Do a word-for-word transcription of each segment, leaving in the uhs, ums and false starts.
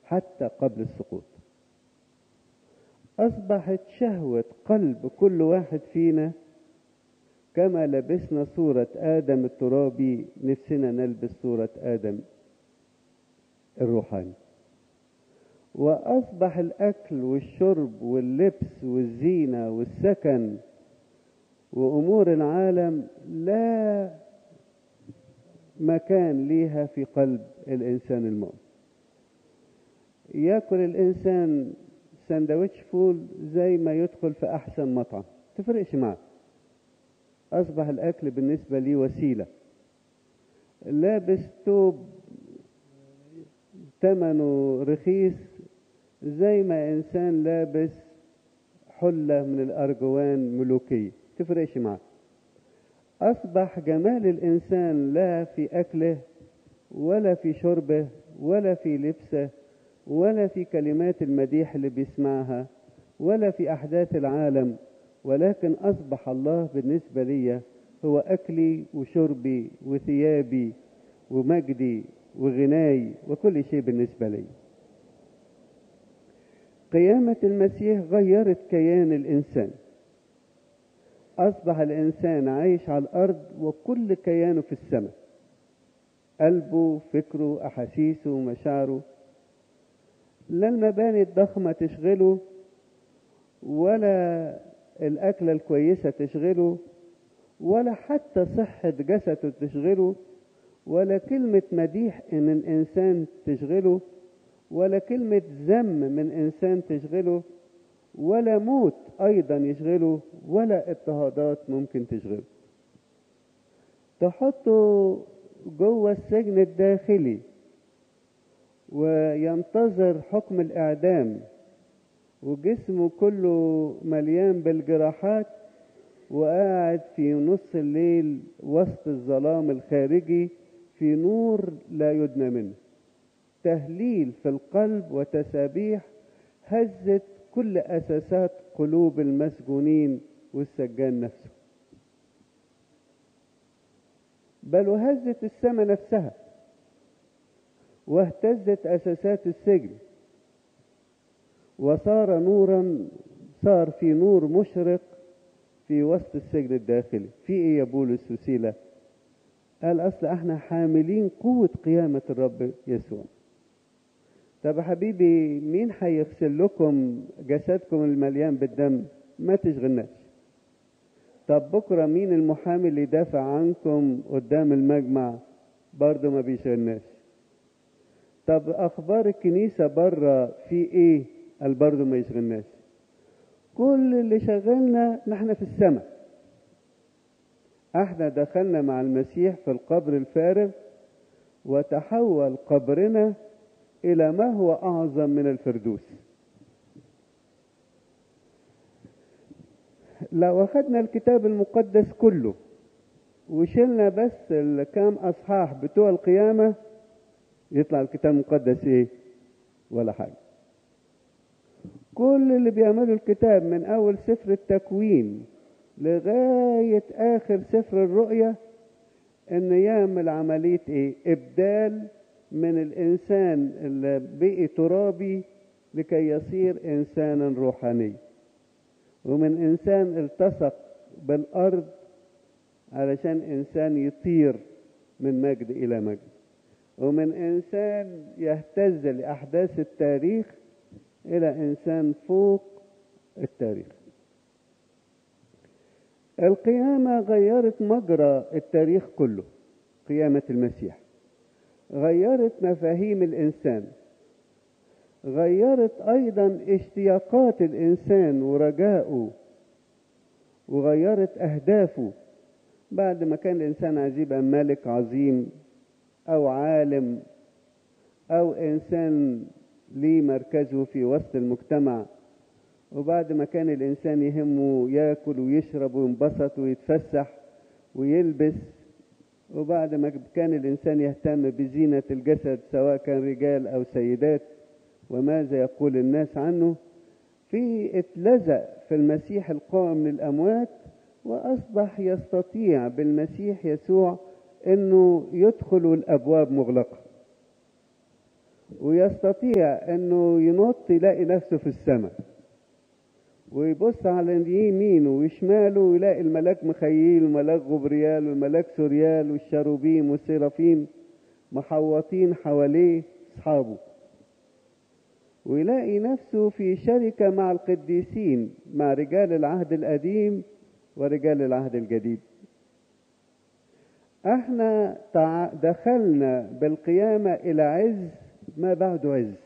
حتى قبل السقوط. أصبحت شهوة قلب كل واحد فينا كما لبسنا صورة آدم الترابي، نفسنا نلبس صورة آدم الروحاني. وأصبح الأكل والشرب واللبس والزينة والسكن وأمور العالم لا مكان ليها في قلب الإنسان المؤمن. يأكل الإنسان سندوتش فول زي ما يدخل في أحسن مطعم، تفرقش معه. أصبح الأكل بالنسبة لي وسيلة. لابس توب ثمنه رخيص زي ما إنسان لابس حلة من الأرجوان ملوكية، تفرقش معه. أصبح جمال الإنسان لا في أكله ولا في شربه ولا في لبسه ولا في كلمات المديح اللي بيسمعها ولا في أحداث العالم، ولكن أصبح الله بالنسبة لي هو أكلي وشربي وثيابي ومجدي وغناي وكل شيء بالنسبة لي. قيامة المسيح غيرت كيان الإنسان. أصبح الإنسان عايش على الأرض وكل كيانه في السماء، قلبه، فكره، أحاسيسه، مشاعره. لا المباني الضخمة تشغله ولا الأكلة الكويسة تشغله ولا حتى صحة جسده تشغله ولا كلمة مديح من إنسان تشغله ولا كلمة ذم من إنسان تشغله ولا موت أيضا يشغله ولا اضطهادات ممكن تشغله. تحطه جوه السجن الداخلي وينتظر حكم الإعدام وجسمه كله مليان بالجراحات وقاعد في نص الليل وسط الظلام الخارجي في نور لا يدنى منه. تهليل في القلب وتسابيح هزت كل أساسات قلوب المسجونين والسجان نفسه، بل وهزت السماء نفسها واهتزت أساسات السجن وصار نورا، صار في نور مشرق في وسط السجن الداخلي. في ايه يا بولس وسيلة؟ قال اصل احنا حاملين قوة قيامة الرب يسوع. طب يا حبيبي مين هيغسل لكم جسدكم المليان بالدم؟ ما تشغلناش. طب بكرة مين المحامي اللي يدافع عنكم قدام المجمع؟ برضه ما بيشغلناش. طب اخبار الكنيسة بره في ايه؟ قال برضه ما يشغلناش. كل اللي شغلنا نحن في السماء. احنا دخلنا مع المسيح في القبر الفارغ وتحول قبرنا الى ما هو اعظم من الفردوس. لو اخذنا الكتاب المقدس كله وشلنا بس الكام اصحاح بتوع القيامة يطلع الكتاب المقدس ايه؟ ولا حاجة. كل اللي بيعملوا الكتاب من اول سفر التكوين لغاية اخر سفر الرؤيا ان يعمل عملية ايه؟ ابدال من الانسان اللي بقي ترابي لكي يصير انسانا روحاني، ومن انسان التصق بالارض علشان انسان يطير من مجد الى مجد، ومن انسان يهتز لاحداث التاريخ الى انسان فوق التاريخ. القيامة غيرت مجرى التاريخ كله. قيامة المسيح غيرت مفاهيم الانسان، غيرت ايضا اشتياقات الانسان ورجاءه، وغيرت اهدافه. بعد ما كان الانسان عايز يبقى ملك عظيم او عالم او انسان ليه مركزه في وسط المجتمع، وبعد ما كان الانسان يهمه ياكل ويشرب وينبسط ويتفسح ويلبس، وبعد ما كان الانسان يهتم بزينة الجسد سواء كان رجال او سيدات وماذا يقول الناس عنه، في اتلزق في المسيح القائم من الاموات، واصبح يستطيع بالمسيح يسوع انه يدخل الابواب مغلقة ويستطيع انه ينط يلاقي نفسه في السماء، ويبص على يمينه وشماله ويلاقي الملاك مخيل والملاك غبريال والملاك سوريال والشاروبيم والسيرافيم محوطين حواليه اصحابه، ويلاقي نفسه في شركة مع القديسين، مع رجال العهد القديم ورجال العهد الجديد. احنا دخلنا بالقيامة الى عز ما بعد عز،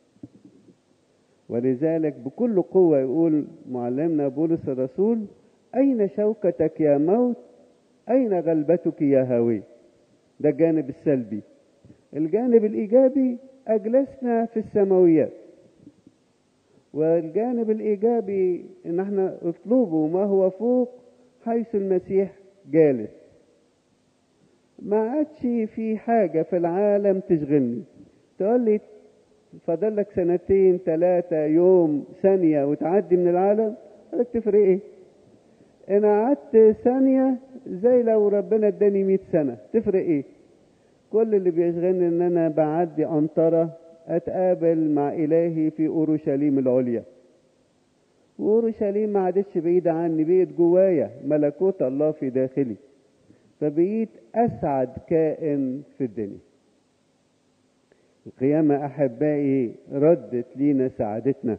ولذلك بكل قوة يقول معلمنا بولس الرسول: اين شوكتك يا موت، اين غلبتك يا هاوي. ده الجانب السلبي. الجانب الايجابي: اجلسنا في السماويات. والجانب الايجابي ان احنا اطلبوا ما هو فوق حيث المسيح جالس. ما عادش في حاجة في العالم تشغلني. تقول لي فاضل لك سنتين ثلاثة يوم ثانية وتعدي من العالم، قالك تفرق ايه؟ انا قعدت ثانية زي لو ربنا اداني مئة سنة، تفرق ايه؟ كل اللي بيشغلني ان انا بعدي عنطرة اتقابل مع الهي في اورشليم العليا. واورشليم ما عادتش بعيدة عني، بقيت جوايا، ملكوت الله في داخلي، فبقيت اسعد كائن في الدنيا. القيامة احبائي ردت لينا سعادتنا،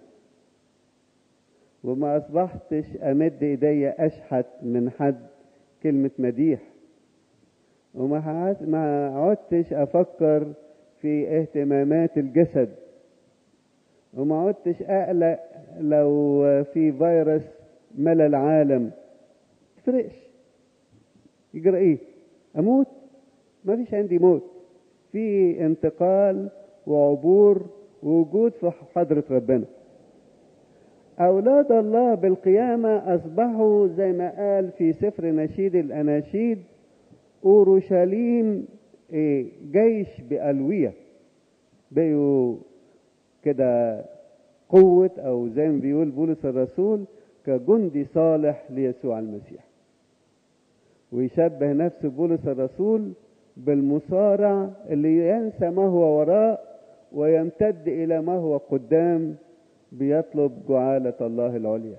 وما اصبحتش امد ايدي اشحت من حد كلمة مديح، وما ما عدتش افكر في اهتمامات الجسد، وما عدتش اقلق لو في فيروس ملا العالم. تفرقش، يجرى ايه؟ اموت؟ ما فيش عندي موت، في انتقال وعبور ووجود في حضرة ربنا. اولاد الله بالقيامة اصبحوا زي ما قال في سفر نشيد الاناشيد: اورشليم جيش بألوية. بقوا كده قوة، او زي ما بيقول بولس الرسول كجندي صالح ليسوع المسيح. ويشبه نفسه بولس الرسول بالمصارع اللي ينسى ما هو وراء ويمتد الى ما هو قدام، بيطلب جعالة الله العليا.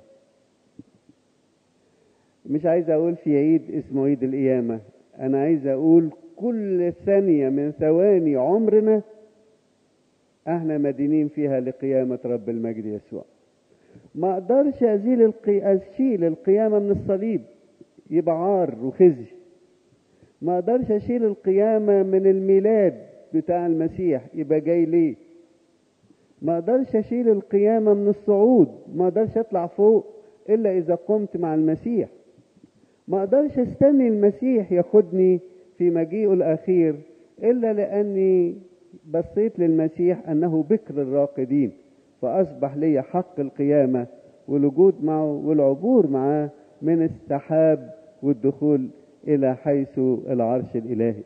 مش عايز اقول في عيد اسمه عيد القيامة، انا عايز اقول كل ثانية من ثواني عمرنا احنا مدينين فيها لقيامة رب المجد يسوع. ما اقدرش ازيل القي... اشيل القيامة من الصليب، يبقى عار وخزي. ما اقدرش اشيل القيامة من الميلاد بتاع المسيح، يبقى جاي ليه. ما اقدرش اشيل القيامة من الصعود، ما اقدرش اطلع فوق الا اذا قمت مع المسيح. ما اقدرش استني المسيح ياخدني في مجيئه الاخير الا لاني بصيت للمسيح انه بكر الراقدين، فاصبح لي حق القيامة والوجود معه والعبور معه من السحاب والدخول الى حيث العرش الالهي.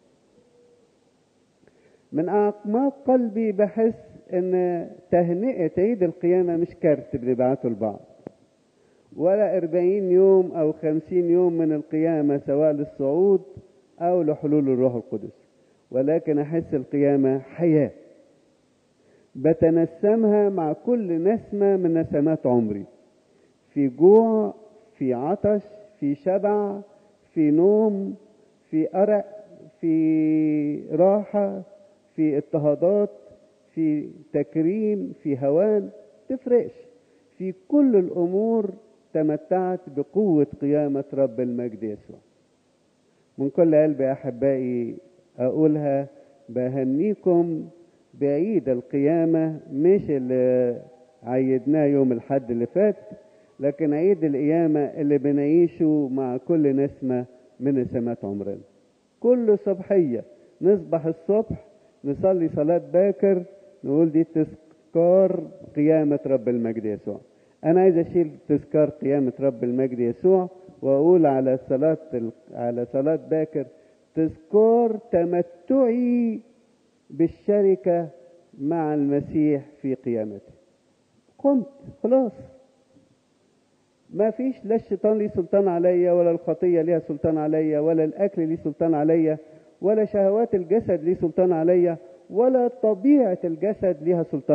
من اعماق قلبي بحس ان تهنئة عيد القيامة مش كارت بنبعته لبعض، ولا أربعين يوم او خمسين يوم من القيامة سواء للصعود او لحلول الروح القدس، ولكن احس القيامة حياة بتنسمها مع كل نسمة من نسمات عمري، في جوع، في عطش، في شبع، في نوم، في أرق، في راحة، في اضطهادات، في تكريم، في هوان، تفرقش. في كل الأمور تمتعت بقوة قيامة رب المجد يسوع. من كل قلبي يا أحبائي أقولها، بهنيكم بعيد القيامة، مش اللي عيدناه يوم الحد اللي فات، لكن عيد القيامة اللي بنعيشه مع كل نسمة من نسمات عمرنا. كل صبحية نصبح الصبح نصلي صلاة باكر، نقول دي تذكار قيامة رب المجد يسوع. أنا عايز أشيل تذكار قيامة رب المجد يسوع وأقول على صلاة على صلاة باكر تذكار تمتعي بالشركة مع المسيح في قيامته. قمت خلاص، ما فيش، لا الشيطان ليه سلطان عليا، ولا الخطية ليها سلطان عليا، ولا الأكل ليه سلطان عليا، ولا شهوات الجسد ليه سلطان عليا، ولا طبيعة الجسد ليها سلطان